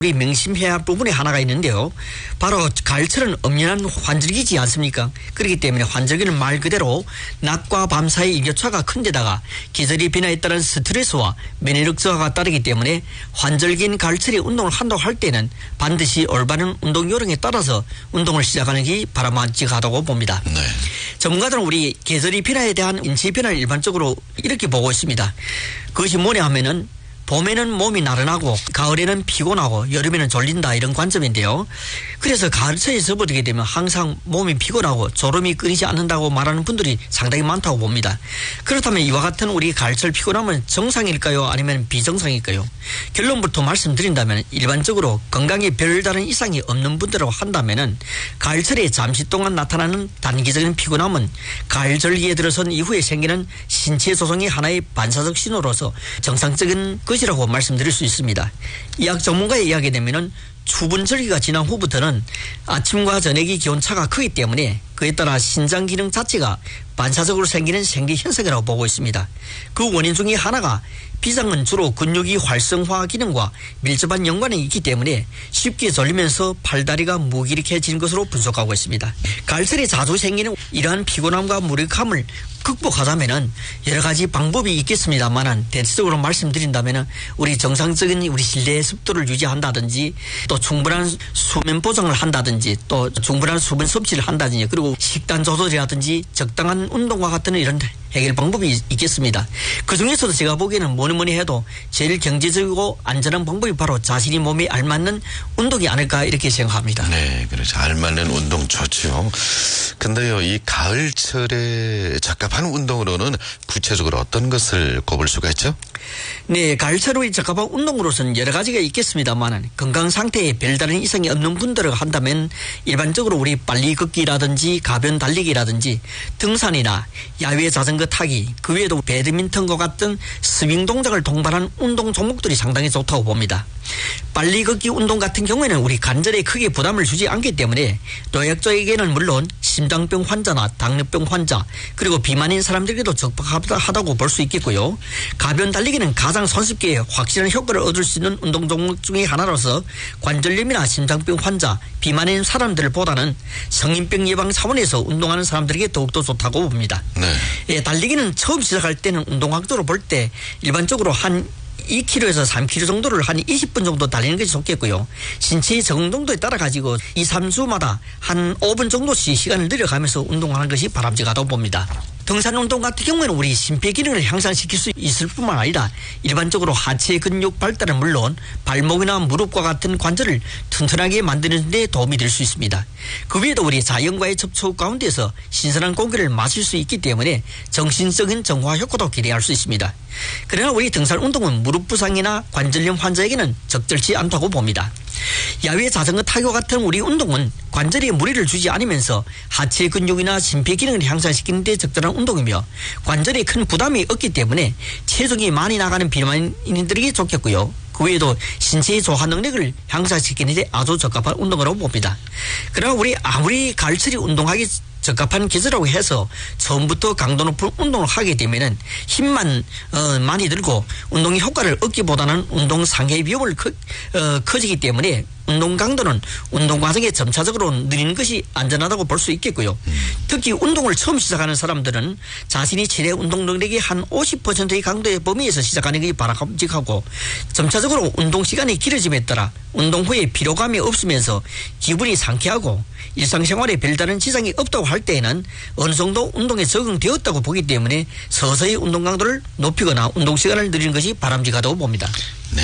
우리 명심해야 할 부분이 하나가 있는데요. 바로 가을철은 엄연한 환절기지 않습니까? 그렇기 때문에 환절기는 말 그대로 낮과 밤 사이 일교차가 큰 데다가 계절이 변화에 따른 스트레스와 면역력 저하가 따르기 때문에 환절기인 가을철에 운동을 한다고 할 때는 반드시 올바른 운동 요령에 따라서 운동을 시작하는 게 바람직하다고 봅니다. 네. 전문가들은 우리 계절이 변화에 대한 인체 변화를 일반적으로 이렇게 보고 있습니다. 그것이 뭐냐 하면은 봄에는 몸이 나른하고 가을에는 피곤하고 여름에는 졸린다 이런 관점인데요. 그래서 가을철에 접어들게 되면 항상 몸이 피곤하고 졸음이 끊이지 않는다고 말하는 분들이 상당히 많다고 봅니다. 그렇다면 이와 같은 우리 가을철 피곤함은 정상일까요? 아니면 비정상일까요? 결론부터 말씀드린다면 일반적으로 건강에 별다른 이상이 없는 분들이라고 한다면은 가을철에 잠시 동안 나타나는 단기적인 피곤함은 가을절기에 들어선 이후에 생기는 신체 조성의 하나의 반사적 신호로서 정상적인 것이라고 말씀드릴 수 있습니다. 의학 전문가에 의하게 되면은 추분절기가 지난 후부터는 아침과 저녁이 기온차가 크기 때문에 그에 따라 신장 기능 자체가 반사적으로 생기는 생리 현상이라고 보고 있습니다. 그 원인 중에 하나가 비장은 주로 근육이 활성화 기능과 밀접한 연관이 있기 때문에 쉽게 졸리면서 팔다리가 무기력해지는 것으로 분석하고 있습니다. 가을철에 자주 생기는 이러한 피곤함과 무력함을 극복하자면은 여러 가지 방법이 있겠습니다만은 대체적으로 말씀드린다면은 우리 정상적인 우리 실내 습도를 유지한다든지 또 충분한 수면 보정을 한다든지 또 충분한 수분 섭취를 한다든지 그리고 식단 조절이라든지 적당한 운동과 같은 이런 해결 방법이 있겠습니다. 그 중에서도 제가 보기에는 뭐니 해도 제일 경제적이고 안전한 방법이 바로 자신이 몸에 알맞는 운동이 아닐까 이렇게 생각합니다. 네, 그렇죠. 알맞는 운동 좋죠. 근데요, 이 가을철에 적합한 운동으로는 구체적으로 어떤 것을 꼽을 수가 있죠? 네, 가을철에 적합한 운동으로서는 여러 가지가 있겠습니다만 건강 상태에 별다른 이상이 없는 분들을 한다면 일반적으로 우리 빨리 걷기라든지 가변 달리기라든지 등산이나 야외 자전거 타기 그 외에도 배드민턴과 같은 스윙 동작을 동반한 운동 종목들이 상당히 좋다고 봅니다. 빨리 걷기 운동 같은 경우에는 우리 관절에 크게 부담을 주지 않기 때문에 노약자에게는 물론 심장병 환자나 당뇨병 환자 그리고 비만인 사람들에게도 적합하다고 볼 수 있겠고요. 가변 달리기는 가장 손쉽게 확실한 효과를 얻을 수 있는 운동 종목 중에 하나로서 관절염이나 심장병 환자, 비만인 사람들보다는 성인병 예방 차원에서 운동하는 사람들에게 더욱더 좋다고 봅니다. 네. 예, 달리기는 처음 시작할 때는 운동 강도로 볼 때 일반적으로 한 2km에서 3km 정도를 한 20분 정도 달리는 것이 좋겠고요. 신체의 적응 정도에 따라 가지고 2, 3주마다 한 5분 정도씩 시간을 늘려가면서 운동하는 것이 바람직하다고 봅니다. 등산 운동 같은 경우에는 우리 심폐 기능을 향상시킬 수 있을 뿐만 아니라 일반적으로 하체 근육 발달은 물론 발목이나 무릎과 같은 관절을 튼튼하게 만드는 데 도움이 될 수 있습니다. 그 외에도 우리 자연과의 접촉 가운데서 신선한 공기를 마실 수 있기 때문에 정신적인 정화 효과도 기대할 수 있습니다. 그러나 우리 등산 운동은 무릎 부상이나 관절염 환자에게는 적절치 않다고 봅니다. 야외 자전거 타기와 같은 우리 운동은 관절에 무리를 주지 않으면서 하체 근육이나 심폐 기능을 향상시키는 데 적절한 운동이며 관절에 큰 부담이 없기 때문에 체중이 많이 나가는 비만인들에게 좋겠고요. 그 외에도 신체의 조화 능력을 향상시키는 데 아주 적합한 운동이라고 봅니다. 그러나 우리 아무리 가을철이 운동하기 적합한 계절이라고 해서 처음부터 강도 높은 운동을 하게 되면은 힘만 많이 들고 운동의 효과를 얻기보다는 운동 상해 위험을 커지기 때문에 운동 강도는 운동 과정에 점차적으로 늘리는 것이 안전하다고 볼 수 있겠고요. 특히 운동을 처음 시작하는 사람들은 자신이 최대 운동 능력의 한 50%의 강도의 범위에서 시작하는 것이 바람직하고 점차적으로 운동 시간이 길어짐에 따라 운동 후에 피로감이 없으면서 기분이 상쾌하고 일상생활에 별다른 지장이 없다고 할 때에는 어느 정도 운동에 적응되었다고 보기 때문에 서서히 운동 강도를 높이거나 운동 시간을 늘리는 것이 바람직하다고 봅니다. 네.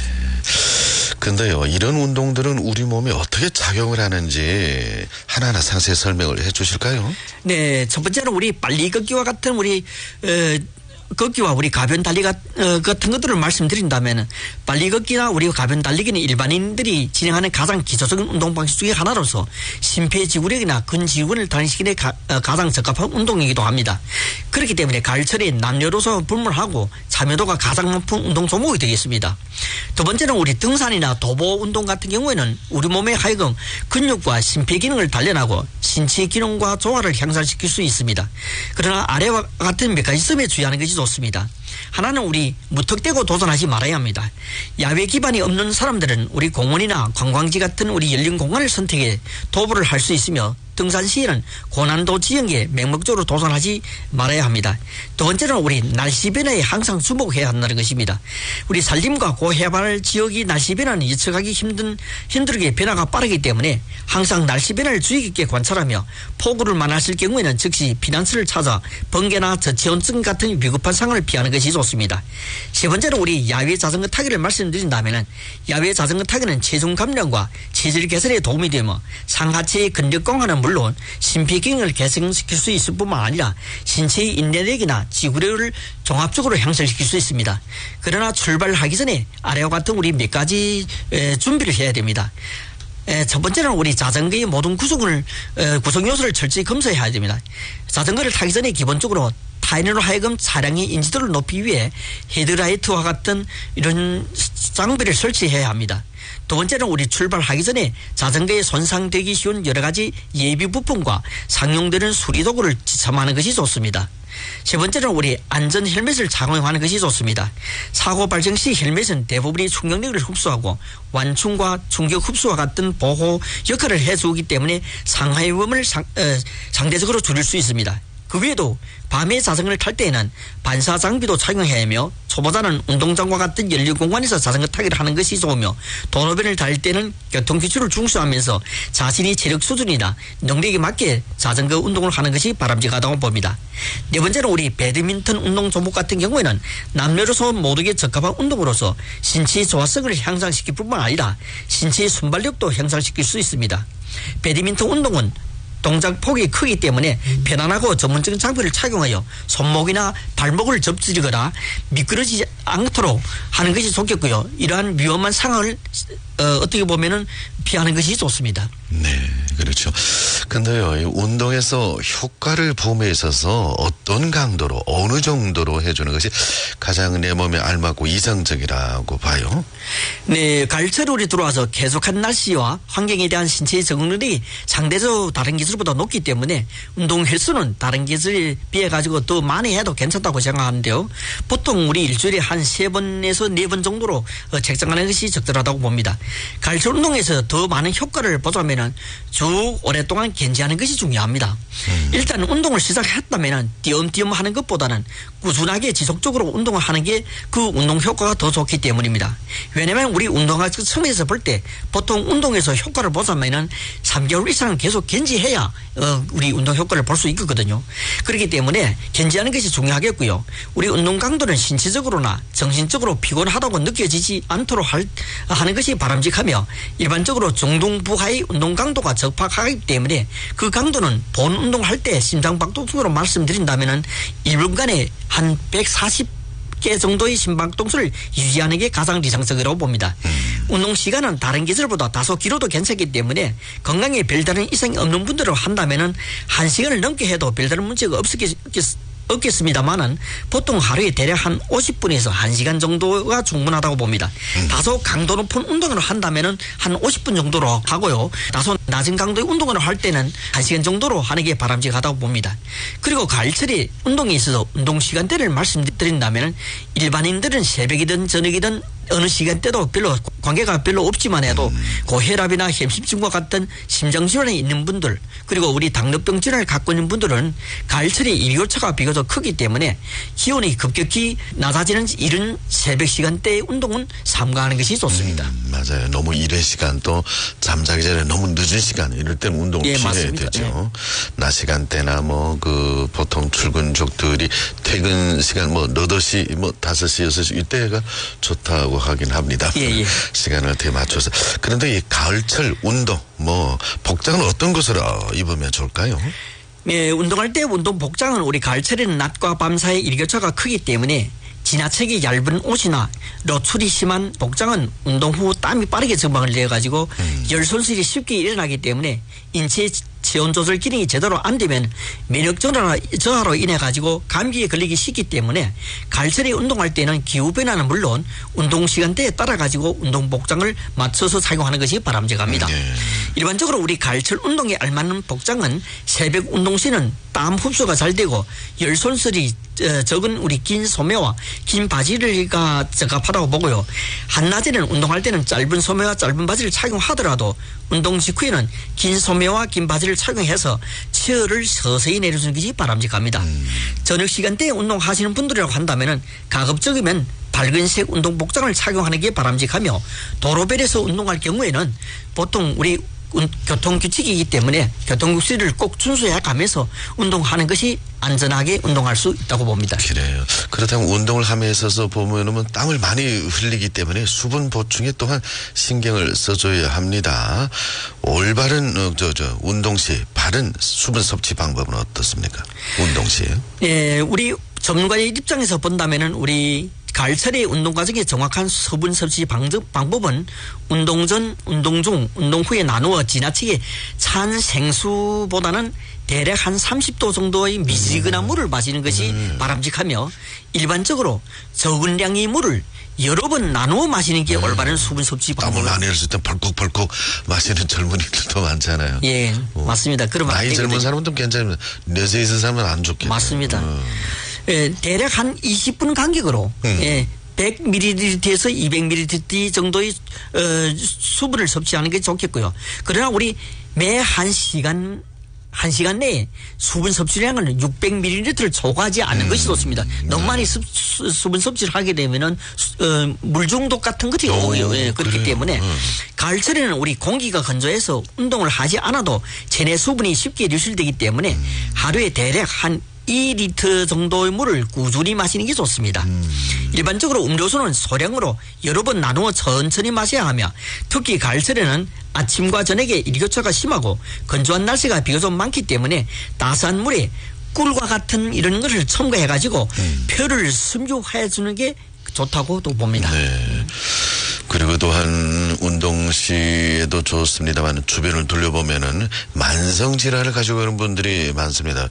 근데요, 이런 운동들은 우리 몸에 어떻게 작용을 하는지 하나하나 상세히 설명을 해 주실까요? 네, 첫 번째는 우리 빨리 걷기와 같은 우리 걷기와 우리 가변 달리기 같은 것들을 말씀드린다면 빨리 걷기나 우리 가변 달리기는 일반인들이 진행하는 가장 기초적인 운동 방식 중에 하나로서 심폐지구력이나 근지구근을 단련시키는 가장 적합한 운동이기도 합니다. 그렇기 때문에 가을철에 남녀노소 불문하고 참여도가 가장 높은 운동 종목이 되겠습니다. 두 번째는 우리 등산이나 도보 운동 같은 경우에는 우리 몸의 하여금 근육과 심폐 기능을 단련하고 신체 기능과 조화를 향상시킬 수 있습니다. 그러나 아래와 같은 몇 가지 점에 주의하는 것이 좋습니다. 하나는 우리 무턱대고 도전하지 말아야 합니다. 야외 기반이 없는 사람들은 우리 공원이나 관광지 같은 우리 열린 공간을 선택해 도보를 할 수 있으며 등산 시에는 고난도 지형에 맹목적으로 도전하지 말아야 합니다. 두 번째는 우리 날씨 변화에 항상 주목해야 한다는 것입니다. 우리 산림과 고해발 지역이 날씨 변화는 예측하기 힘들게 변화가 빠르기 때문에 항상 날씨 변화를 주의 깊게 관찰하며 폭우를 만났을 경우에는 즉시 피난처를 찾아 번개나 저체온증 같은 위급한 상황을 피하는 것이 좋습니다. 세 번째는 우리 야외 자전거 타기를 말씀드린다면 야외 자전거 타기는 체중 감량과 체질 개선에 도움이 되며 상하체의 근력 강화는 물론 심폐기능을 개선시킬 수 있을 뿐만 아니라 신체의 인내력이나 지구력을 종합적으로 향상시킬 수 있습니다. 그러나 출발하기 전에 아래와 같은 우리 몇 가지 준비를 해야 됩니다. 첫 번째는 우리 자전거의 모든 구성 요소를 철저히 검사해야 됩니다. 자전거를 타기 전에 기본적으로 타인으로 하여금 차량의 인지도를 높이기 위해 헤드라이트와 같은 이런 장비를 설치해야 합니다. 두 번째는 우리 출발하기 전에 자전거에 손상되기 쉬운 여러 가지 예비 부품과 상용되는 수리도구를 지참하는 것이 좋습니다. 세 번째는 우리 안전 헬멧을 착용하는 것이 좋습니다. 사고 발생 시 헬멧은 대부분이 충격력을 흡수하고 완충과 충격 흡수와 같은 보호 역할을 해주기 때문에 상하의 위험을 상대적으로 줄일 수 있습니다. 그 외에도 밤에 자전거를 탈 때에는 반사 장비도 착용해야 하며 초보자는 운동장과 같은 열린 공간에서 자전거 타기를 하는 것이 좋으며 도로변을 달릴 때는 교통규칙을 준수하면서 자신이 체력 수준이나 능력에 맞게 자전거 운동을 하는 것이 바람직하다고 봅니다. 네 번째는 우리 배드민턴 운동 종목 같은 경우에는 남녀로서 모두에게 적합한 운동으로서 신체의 조화성을 향상시킬 뿐만 아니라 신체의 순발력도 향상시킬 수 있습니다. 배드민턴 운동은 동작 폭이 크기 때문에 편안하고 전문적인 장비를 착용하여 손목이나 발목을 접지르거나 미끄러지지 않도록 하는 것이 좋겠고요. 이러한 위험한 상황을 어떻게 보면은 피하는 것이 좋습니다. 네, 그렇죠. 근데요, 이 운동에서 효과를 봄에 있어서 어떤 강도로, 어느 정도로 해주는 것이 가장 내 몸에 알맞고 이상적이라고 봐요? 네, 가을철이 들어와서 계속한 날씨와 환경에 대한 신체의 적응력이 상대적으로 다른 기술보다 높기 때문에 운동 횟수는 다른 기술에 비해 가지고 더 많이 해도 괜찮다고 생각하는데요. 보통 우리 일주일에 한 3번에서 4번 정도로 책정하는 것이 적절하다고 봅니다. 가을철 운동에서 더 많은 효과를 보자면은 쭉 오랫동안 견지하는 것이 중요합니다. 일단 운동을 시작했다면은 띄엄띄엄 하는 것보다는 꾸준하게 지속적으로 운동을 하는 게 그 운동 효과가 더 좋기 때문입니다. 왜냐면 우리 운동학 측면에서 볼 때 보통 운동에서 효과를 보자면은 3개월 이상 계속 견지해야 우리 운동 효과를 볼 수 있거든요. 그렇기 때문에 견지하는 것이 중요하겠고요. 우리 운동 강도는 신체적으로나 정신적으로 피곤하다고 느껴지지 않도록 하는 것이 바람직하며 일반적으로 중등부하의 운동 강도가 적합하기 때문에 그 강도는 본 운동할 때 심장박동수로 말씀드린다면은 1분간에 한 140개 정도의 심박동수를 유지하는 게 가장理想적이라고 봅니다. 운동 시간은 다른 계절보다 다소 길어도 괜찮기 때문에 건강에 별다른 이상이 없는 분들을 한다면은 1시간을 넘게 해도 별다른 문제가 없겠습니다만은 보통 하루에 대략 한 50분에서 1시간 정도가 충분하다고 봅니다. 다소 강도 높은 운동을 한다면은 한 50분 정도로 하고요. 다소 낮은 강도의 운동을 할 때는 1시간 정도로 하는 게 바람직하다고 봅니다. 그리고 가을철에 운동에 있어서 운동 시간대를 말씀드린다면은 일반인들은 새벽이든 저녁이든 어느 시간대도 별로 관계가 별로 없지만 해도 고혈압이나 협심증과 같은 심장질환이 있는 분들 그리고 우리 당뇨병 질환을 갖고 있는 분들은 가을철에 일교차가 비교적 크기 때문에 기온이 급격히 낮아지는 이른 새벽 시간대의 운동은 삼가하는 것이 좋습니다. 맞아요. 너무 이른 시간 또 잠자기 전에 너무 늦은 시간 이럴 때는 운동을 피해야 맞습니다. 되죠. 낮 시간대나 뭐 그 보통 출근족들이 퇴근 시간 뭐 8시 뭐 5시 6시 이때가 좋다고 하긴 합니다. 예. 시간을 어떻게 맞춰서. 그런데 이 가을철 운동 뭐 복장은 어떤 것을 입으면 좋을까요? 네, 운동할 때 운동 복장은 우리 가을철에는 낮과 밤 사이 일교차가 크기 때문에 지나치게 얇은 옷이나 노출이 심한 복장은 운동 후 땀이 빠르게 증방을 내가지고 열 손실이 쉽게 일어나기 때문에 인체의 체온 조절 기능이 제대로 안 되면 면역 저하로 인해 가지고 감기에 걸리기 쉽기 때문에 가을철에 운동할 때는 기후 변화는 물론 운동 시간대에 따라 가지고 운동 복장을 맞춰서 착용하는 것이 바람직합니다. 일반적으로 우리 가을철 운동에 알맞는 복장은 새벽 운동 시는 땀 흡수가 잘 되고 열 손실이 적은 우리 긴 소매와 긴 바지가 적합하다고 보고요. 한낮에는 운동할 때는 짧은 소매와 짧은 바지를 착용하더라도 운동 직후에는 긴 소매와 긴 바지를 착용해서 체어를 서서히 내려주는 것이 바람직합니다. 저녁 시간대에 운동하시는 분들이라고 한다면은 가급적이면 밝은색 운동 복장을 착용하는 게 바람직하며 도로변에서 운동할 경우에는 보통 우리 교통규칙이기 때문에 교통규칙을 꼭 준수해 가면서 운동하는 것이 안전하게 운동할 수 있다고 봅니다. 그래요. 그렇다면 운동을 함에 있어서 보면은 땀을 많이 흘리기 때문에 수분 보충에 또한 신경을 써줘야 합니다. 올바른 운동 시 바른 수분 섭취 방법은 어떻습니까? 운동 시에? 예, 우리 전문가의 입장에서 본다면은 우리 가을철의 운동 과정의 정확한 수분 섭취 방법은 운동 전, 운동 중, 운동 후에 나누어 지나치게 찬 생수보다는 대략 한 30도 정도의 미지근한 물을 마시는 것이 바람직하며 일반적으로 적은 양의 물을 여러 번 나누어 마시는 게 올바른 수분 섭취 방법입니다. 땀을 많이 흘릴 때 벌컥벌컥 마시는 젊은이들도 많잖아요. 예, 맞습니다. 그러면 나이 젊은 사람은 괜찮습니다. 뇌세 있는 사람은 안 좋겠네요. 맞습니다. 예, 대략 한 20분 간격으로 예, 100ml에서 200ml 정도의 수분을 섭취하는 게 좋겠고요. 그러나 우리 매 1시간 내에 수분 섭취량은 600ml를 초과하지 않는 것이 좋습니다. 너무 많이 수분 섭취를 하게 되면은 물 중독 같은 것이 오고요. 예, 그렇기 그래요. 때문에 가을철에는 우리 공기가 건조해서 운동을 하지 않아도 체내 수분이 쉽게 유실되기 때문에 하루에 대략 한 2리터 정도의 물을 꾸준히 마시는 게 좋습니다. 일반적으로 음료수는 소량으로 여러 번 나누어 천천히 마셔야 하며 특히 가을철에는 아침과 저녁에 일교차가 심하고 건조한 날씨가 비교적 많기 때문에 따스한 물에 꿀과 같은 이런 것을 첨가해가지고 폐를 숨겨해 주는 게 좋다고도 봅니다. 네. 그리고 또한 운동 시에도 좋습니다만 주변을 둘러보면은 만성 질환을 가지고 있는 분들이 많습니다.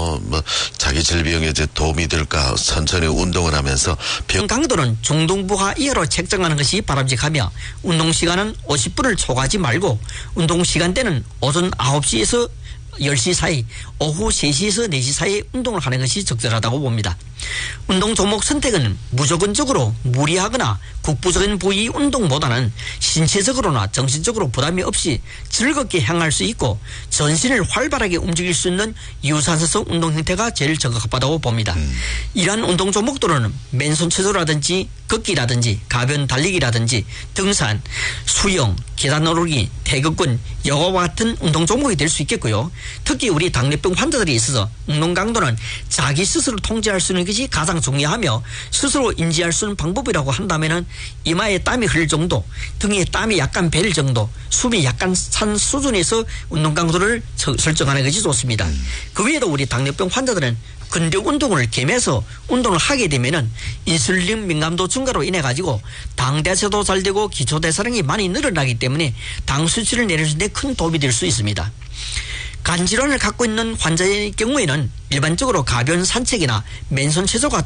자기 질병에 이제 도움이 될까 천천히 운동을 하면서 강도는 중등부하 이하로 책정하는 것이 바람직하며 운동 시간은 50분을 초과하지 말고 운동 시간대는 오전 9시에서 10시 사이, 오후 3시에서 4시 사이에 운동을 하는 것이 적절하다고 봅니다. 운동 종목 선택은 무조건적으로 무리하거나 국부적인 부위 운동보다는 신체적으로나 정신적으로 부담이 없이 즐겁게 향할 수 있고 전신을 활발하게 움직일 수 있는 유산소성 운동 형태가 제일 적합하다고 봅니다. 이러한 운동 종목들은 맨손 체조라든지 걷기라든지 가변 달리기라든지 등산, 수영, 계단 오르기, 태극권, 여가와 같은 운동 종목이 될 수 있겠고요. 특히 우리 당뇨병 환자들이 있어서 운동 강도는 자기 스스로 통제할 수 있는 것이 가장 중요하며 스스로 인지할 수 있는 방법이라고 한다면은 이마에 땀이 흘릴 정도, 등에 땀이 약간 벨 정도, 숨이 약간 찬 수준에서 운동 강도를 설정하는 것이 좋습니다. 그 외에도 우리 당뇨병 환자들은 근력 운동을 겸해서 운동을 하게 되면은 인슐린 민감도 증가로 인해 가지고 당 대사도 잘 되고 기초 대사량이 많이 늘어나기 때문에 당 수치를 내려주는 데 큰 도움이 될 수 있습니다. 간 질환을 갖고 있는 환자의 경우에는 일반적으로 가변 산책이나 맨손 체조가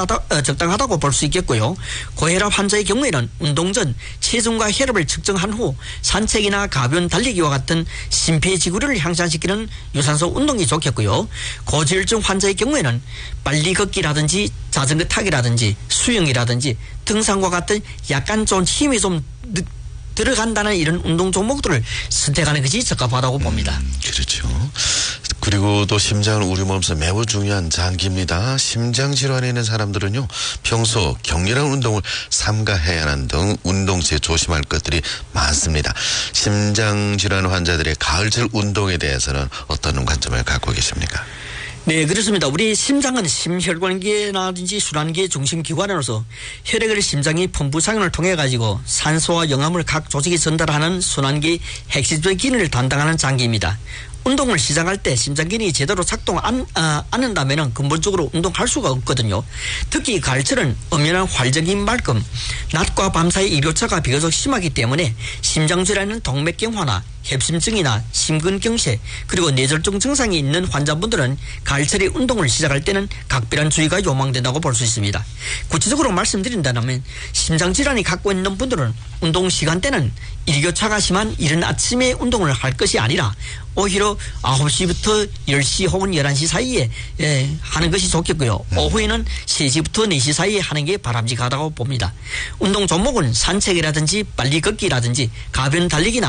적당하다고 볼 수 있겠고요. 고혈압 환자의 경우에는 운동 전 체중과 혈압을 측정한 후 산책이나 가변 달리기와 같은 심폐지구력을 향상시키는 유산소 운동이 좋겠고요. 고지혈증 환자의 경우에는 빨리 걷기라든지 자전거 타기라든지 수영이라든지 등산과 같은 약간 좀 힘이 좀 들어간다는 이런 운동 종목들을 선택하는 것이 적합하다고 봅니다. 그렇죠. 그리고 또 심장은 우리 몸에서 매우 중요한 장기입니다. 심장 질환이 있는 사람들은요, 평소 격렬한 운동을 삼가해야 하는 등 운동 시에 조심할 것들이 많습니다. 심장 질환 환자들의 가을철 운동에 대해서는 어떤 관점을 갖고 계십니까? 네, 그렇습니다. 우리 심장은 심혈관계라든지 순환계 중심기관으로서 혈액을 심장이 펌프 작용을 통해 가지고 산소와 영양을 각 조직에 전달하는 순환계 핵심적인 기능을 담당하는 장기입니다. 운동을 시작할 때 심장기능이 제대로 작동 안 한다면 근본적으로 운동할 수가 없거든요. 특히 가을철은 엄연한 활적인 만큼 낮과 밤 사이 일교차가 비교적 심하기 때문에 심장질환은 동맥경화나 협심증이나 심근경색 그리고 뇌졸중 증상이 있는 환자분들은 가을철에 운동을 시작할 때는 각별한 주의가 요망된다고 볼 수 있습니다. 구체적으로 말씀드린다면 심장질환이 갖고 있는 분들은 운동 시간대는 일교차가 심한 이른 아침에 운동을 할 것이 아니라 오히려 9시부터 10시 혹은 11시 사이에 하는 것이 좋겠고요. 오후에는 3시부터 4시 사이에 하는 게 바람직하다고 봅니다. 운동 종목은 산책이라든지 빨리 걷기라든지 가변 달리기나